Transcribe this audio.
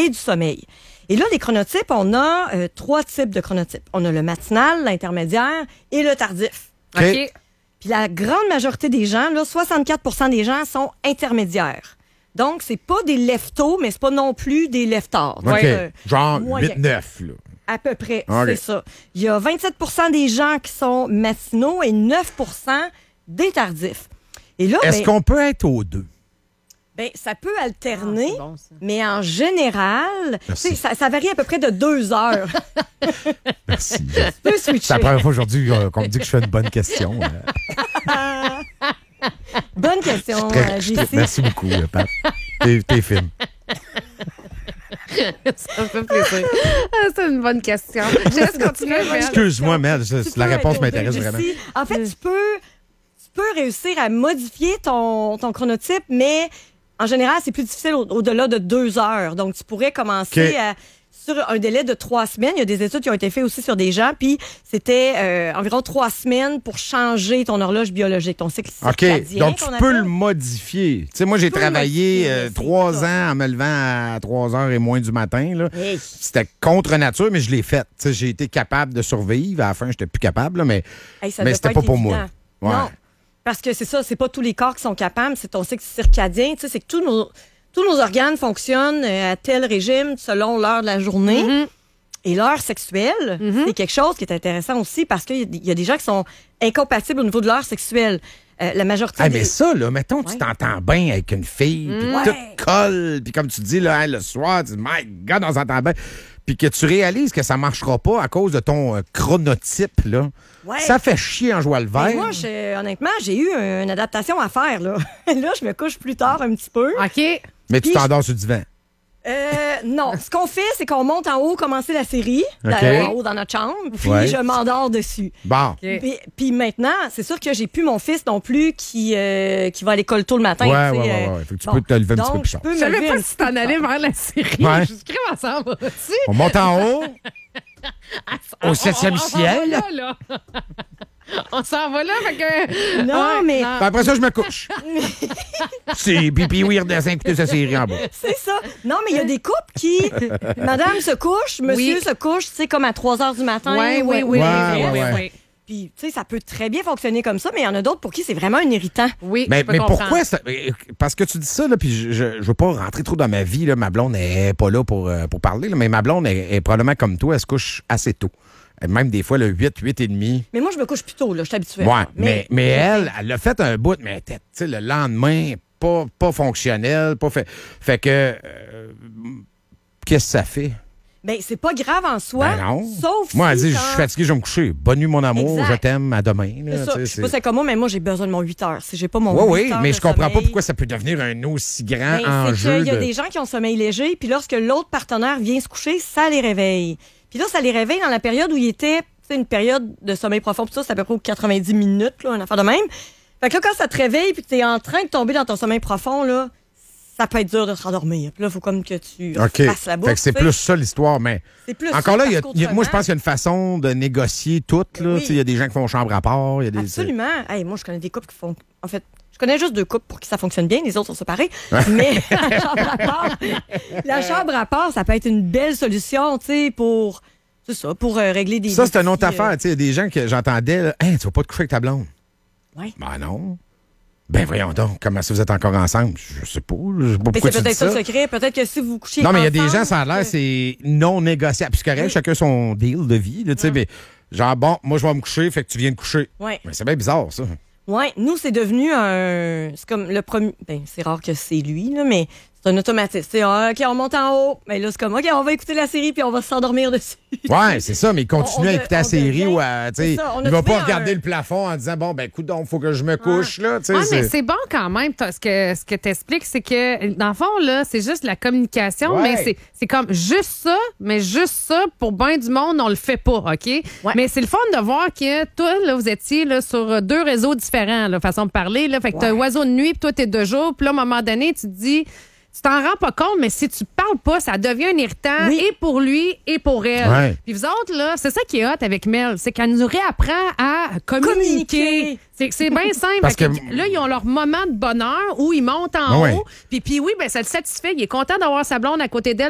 et du sommeil. Et là, les chronotypes, on a 3 types de chronotypes. On a le matinal, l'intermédiaire et le tardif. OK. Puis la grande majorité des gens, là, 64% des gens sont intermédiaires. Donc, c'est pas des lève-tôt, mais c'est pas non plus des lève-tard. OK. Donc, Genre moyen. 8-9, là. À peu près, OK. c'est ça. Il y a 27% des gens qui sont matinaux et 9% des tardifs. Et là, Est-ce qu'on peut être aux deux? ça peut alterner, c'est bon, ça. mais en général, Merci. tu sais, ça varie à peu près de 2 heures. Merci. Tu peux switcher. C'est la première fois aujourd'hui qu'on me dit que je fais une bonne question. Bonne question, JC. Merci beaucoup, Pat. T'es fine. Ça me fait plaisir. C'est une bonne question. Je laisse continuer. Mel. Excuse-moi, Mel, Tu la peux réponse répondre, m'intéresse JC. vraiment. En fait, tu peux réussir à modifier ton chronotype, mais en général, c'est plus difficile au-delà de 2 heures. Donc, tu pourrais commencer OK. sur un délai de 3 semaines. Il y a des études qui ont été faites aussi sur des gens, puis c'était environ 3 semaines pour changer ton horloge biologique, ton cycle OK. circadien. Donc, tu qu'on peux appelle. le modifier. Tu sais, moi, j'ai peux le travaillé modifier, c'est 3 ça. ans en me levant à 3 heures et moins du matin. Là. Hey. C'était contre nature, mais je l'ai fait. Tu sais, j'ai été capable de survivre. À la fin, j'étais plus capable, là, mais Hey, ça mais doit c'était être pas pour évident. moi. Ouais. Non, parce que c'est ça, c'est pas tous les corps qui sont capables, c'est ton cycle circadien. Tu sais, c'est que tous nos organes fonctionnent à tel régime selon l'heure de la journée. Mm-hmm. Et l'heure sexuelle, c'est quelque chose qui est intéressant aussi parce qu'il y a des gens qui sont incompatibles au niveau de l'heure sexuelle. La majorité Ah, des... mais ça, là, mettons, tu Ouais. t'entends bien avec une fille, puis Ouais. tout colle, puis comme tu dis, là, hein, le soir, tu dis, my God, on s'entend bien. Puis que tu réalises que ça marchera pas à cause de ton chronotype, là. Ouais. Ça fait chier en jouant le Mais verre. moi, honnêtement, j'ai eu une adaptation à faire. Là, là je me couche plus tard un petit peu. OK. Mais tu Puis t'endors sur le divan. Non, ce qu'on fait, c'est qu'on monte en haut, commencer la série, OK. en haut dans notre chambre, puis Ouais. je m'endors dessus. Bon. Puis maintenant, c'est sûr que j'ai plus mon fils non plus qui va à l'école tôt le matin. Ouais, tu sais, ouais. Fait que tu peux te lever un petit peu donc, plus je tard. peux Je me savais lever pas un si petit t'en peu allais tard. vers la série. Ouais. Je suis crème ensemble aussi. On monte en haut, au 7e ciel. Là. On s'en va là, fait que... Non, mais- Puis après ça, je me couche. C'est pipi weird à écouter sa série en bas. C'est ça. Non, mais il y a des couples qui, madame se couche, monsieur Oui. se couche, tu sais, comme à 3 heures du matin. Oui, oui, oui. Ouais, oui, oui, ouais. oui. Puis, tu sais, ça peut très bien fonctionner comme ça, mais il y en a d'autres pour qui c'est vraiment un irritant. Oui, Mais je peux comprendre. pourquoi ça. Parce que tu dis ça, là, puis je veux pas rentrer trop dans ma vie. Là, ma blonde n'est pas là pour parler, là, mais ma blonde est probablement comme toi, elle se couche assez tôt. Même des fois, le 8 et demi. Mais moi, je me couche plus tôt, là, je suis habituée. Ouais, mais elle a fait un bout, mais elle était, tu sais, le lendemain, pas fonctionnel, pas fait. Fait que. Qu'est-ce que ça fait? Ben, c'est pas grave en soi. Ben non. Sauf Moi, elle si dit, je quand- suis fatigué, je vais me coucher. Bonne nuit, mon amour, Exact. je t'aime, à demain. là, C'est ça. tu sais, Je sais pas c'est comme moi, mais moi, j'ai besoin de mon 8 heures. Si j'ai pas mon Oui, 8 oui, heures mais de je comprends pas sommeil, pourquoi ça peut devenir un aussi grand ben, enjeu. c'est qu'il y a de- des gens qui ont sommeil léger, puis lorsque l'autre partenaire vient se coucher, ça les réveille. Puis là, ça les réveille dans la période où il était, tu sais, une période de sommeil profond, puis ça, c'est à peu près aux 90 minutes, là, une affaire de même. Fait que là, quand ça te réveille, puis que t'es en train de tomber dans ton sommeil profond, là, ça peut être dur de se rendormir. Puis là, il faut comme que tu OK. fasses la bouche. Fait que c'est tu sais. plus ça l'histoire, mais C'est plus encore ça, là, parce moi je pense qu'autrement- qu'il y a une façon de négocier tout. Là. Oui. Tu sais, il y a des gens qui font chambre à part. Il y a des... Absolument. Hey, moi, je connais des couples qui font. En fait, je connais juste 2 couples pour qui ça fonctionne bien, les autres sont séparés. Mais la chambre à part, ça peut être une belle solution, tu sais, pour. C'est ça, pour régler des. Ça, c'est une petits, autre affaire. Tu sais, il y a des gens que j'entendais, là, Hein, tu vas pas te coucher avec ta blonde. Ouais. Ben non. Ben voyons donc, comment ça vous êtes encore ensemble? Je sais pas. Je sais pas Mais pourquoi c'est tu dis peut-être ça ça. le secret. Peut-être que si vous couchez. Non, mais il y a des ensemble, gens, ça a l'air, c'est non négociable. Puis c'est correct, Oui. chacun son deal de vie. Là, tu sais, mais genre, bon, moi, je vais me coucher, fait que tu viens de coucher. Ouais. Mais c'est bien bizarre, ça. Ouais. Nous, c'est devenu un. C'est comme le premier. Ben, c'est rare que c'est lui, là, mais c'est un automatisme. C'est OK, on monte en haut. Mais là, c'est comme OK, on va écouter la série puis on va s'endormir dessus. Ouais, c'est ça, mais il continue à écouter la série devient- ou à. Tu sais, c'est ça, on a il va trouvé pas regarder un- le plafond en disant, bon, ben, écoute, donc, faut que je me couche, là. Tu sais, Ah, mais c'est bon quand même. Ce que tu expliques, c'est que, dans le fond, là, c'est juste la communication, Ouais. mais c'est comme juste ça, mais juste ça, pour bien du monde, on le fait pas, OK? Ouais. Mais c'est le fun de voir que toi, là, vous étiez là, sur 2 réseaux différents, là, façon de parler. Là. Fait que t'as Ouais. oiseau de nuit, puis toi, t'es de jour. Puis là, à un moment donné, tu te dis... Tu t'en rends pas compte, mais si tu parles pas, ça devient un irritant Oui. et pour lui et pour elle. Ouais. Puis vous autres, là, c'est ça qui est hot avec Mel, c'est qu'elle nous réapprend à communiquer. C'est bien simple. Parce Fait que- là, ils ont leur moment de bonheur où ils montent en Ouais. haut. Puis oui, ben ça le satisfait. Il est content d'avoir sa blonde à côté d'elle